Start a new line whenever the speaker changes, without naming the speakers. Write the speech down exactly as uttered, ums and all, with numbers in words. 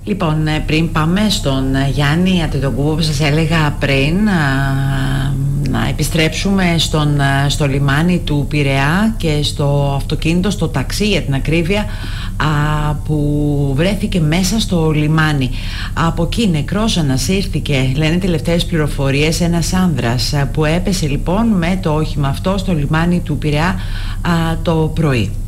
Λοιπόν, πριν πάμε στον Γιάννη Αντετοκούμπο που σας έλεγα πριν, να επιστρέψουμε στον, στο λιμάνι του Πειραιά και στο αυτοκίνητο, στο ταξί για την ακρίβεια, που βρέθηκε μέσα στο λιμάνι. Από εκεί νεκρός ανασύρθηκε, λένε τελευταίες πληροφορίες, ένας άνδρας που έπεσε λοιπόν με το όχημα αυτό στο λιμάνι του Πειραιά το πρωί.